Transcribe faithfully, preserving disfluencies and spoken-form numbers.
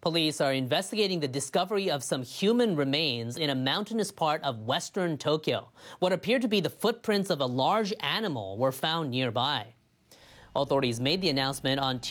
Police are investigating the discovery of some human remains in a mountainous part of western Tokyo. What appeared to be the footprints of a large animal were found nearby. Authorities made the announcement on